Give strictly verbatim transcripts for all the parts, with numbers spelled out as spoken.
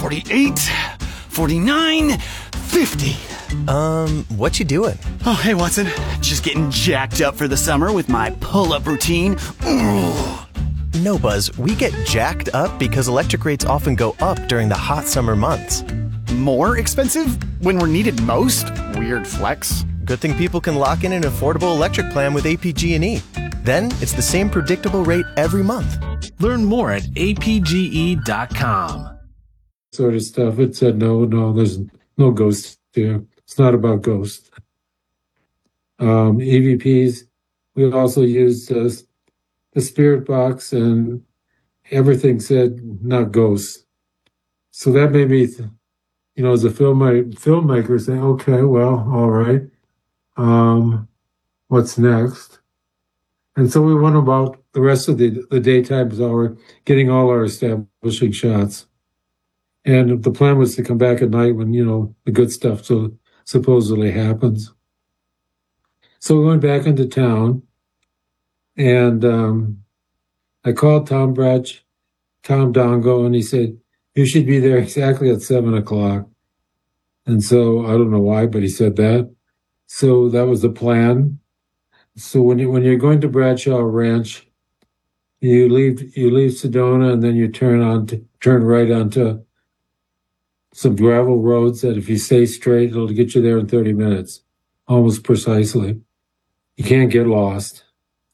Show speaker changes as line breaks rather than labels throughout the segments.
forty-eight, forty-nine, fifty.
Um, what you doing?
Oh, hey, Watson. Just getting jacked up for the summer with my pull-up routine. Ooh.
No, Buzz, we get jacked up because electric rates often go up during the hot summer months.
More expensive when we're needed most? Weird flex.
Good thing people can lock in an affordable electric plan with A P G and E. Then it's the same predictable rate every month.
Learn more at A P G E dot com.
Sort of stuff. It said, no, no, there's no ghosts here. It's not about ghosts. Um, E V Ps, we also used uh, the spirit box, and everything said not ghosts. So that made me, th- you know, as a filmmaker, filmmaker say, okay, well, all right. Um, what's next? And so we went about the rest of the, the daytime hour getting all our establishing shots. And the plan was to come back at night when, you know, the good stuff so supposedly happens. So we went back into town, and um, I called Tom Bratch, Tom Dongo, and he said, you should be there exactly at seven o'clock. And so I don't know why, but he said that. So that was the plan. So when you when you're going to Bradshaw Ranch, you leave you leave Sedona, and then you turn on to, turn right onto some gravel roads that if you stay straight, it'll get you there in thirty minutes, almost precisely. You can't get lost.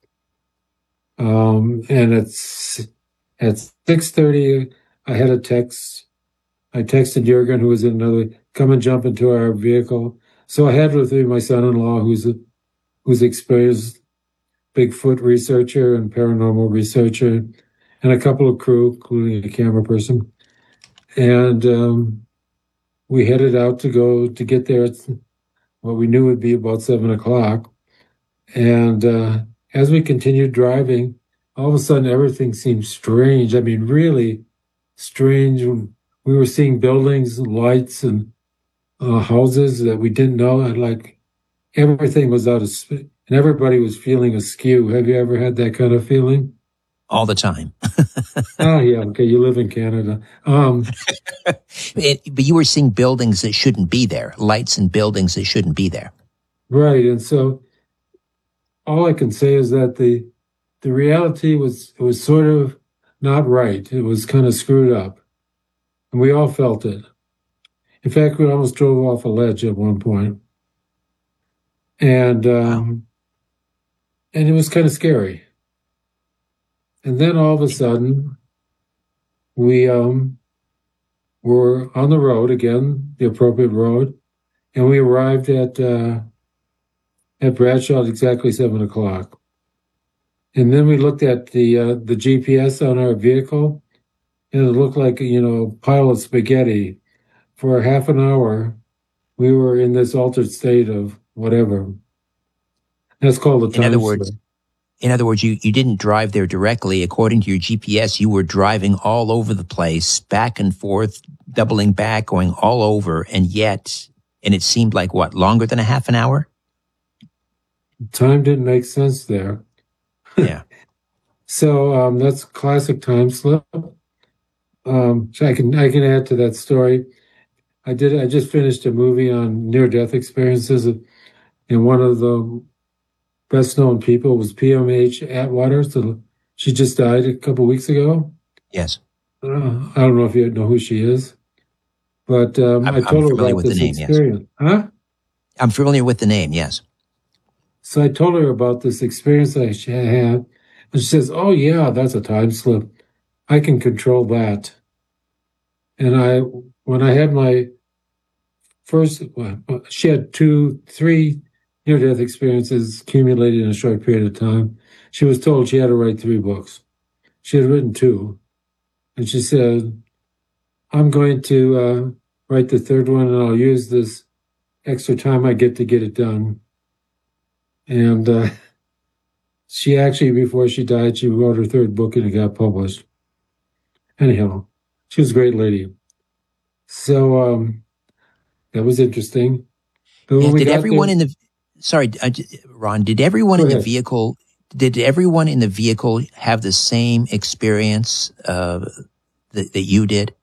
Um, and it's at six thirty, I had a text. I texted Jurgen, who was in another, come and jump into our vehicle. So I had with me my son-in-law, who's a who's experienced Bigfoot researcher and paranormal researcher, and a couple of crew, including a camera person. And um, we headed out to go to get there at what we knew would be about seven o'clock. And uh, as we continued driving, all of a sudden everything seemed strange. I mean, really strange. We were seeing buildings and lights and uh, houses that we didn't know. And like everything was out of space, and everybody was feeling askew. Have you ever had that kind of feeling?
All the time.
Oh, yeah. Okay. You live in Canada. Um,
it, but you were seeing buildings that shouldn't be there, lights and buildings that shouldn't be there.
Right. And so all I can say is that the the reality was, it was sort of not right. It was kind of screwed up. And we all felt it. In fact, we almost drove off a ledge at one point. And, um, and it was kind of scary. And then all of a sudden, we um, were on the road again, the appropriate road, and we arrived at uh, at Bradshaw at exactly seven o'clock. And then we looked at the uh, the G P S on our vehicle, and it looked like, you know, a pile of spaghetti. For half an hour, we were in this altered state of whatever. That's called a time.
In other words. In other words, you, you didn't drive there directly. According to your G P S, you were driving all over the place, back and forth, doubling back, going all over. And yet, and it seemed like what, longer than a half an hour?
Time didn't make sense there.
Yeah.
So um, that's classic time slip. Um, so I can I can add to that story. I did. I just finished a movie on near-death experiences, and one of the best-known people was P M H Atwater. So she just died a couple of weeks ago.
Yes.
Uh, I don't know if you know who she is, but um,
I'm,
I told
I'm
her about
with
this
the name,
experience.
Yes.
Huh?
I'm familiar with the name. Yes.
So I told her about this experience I had, and she says, "Oh yeah, that's a time slip. I can control that." And I, when I had my first, well, she had two, three near-death experiences accumulated in a short period of time. She was told she had to write three books. She had written two. And she said, I'm going to uh, write the third one, and I'll use this extra time I get to get it done. And uh, she actually, before she died, she wrote her third book, and it got published. Anyhow, she was a great lady. So um, that was interesting.
Yeah, did everyone there, in the... Sorry, uh, Ron, did everyone in the vehicle, did everyone in the vehicle have the same experience uh, that, that you did?